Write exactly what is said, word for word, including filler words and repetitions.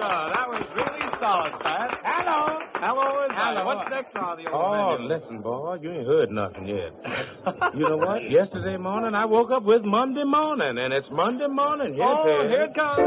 that was really solid, Pat. Hello. Hello, everybody. Hello. What's next on the old Oh, menu? listen, boy, you ain't heard nothing yet. You know what? Yesterday morning, I woke up with Monday morning, and it's Monday morning. Yes, Oh, it is. here it comes.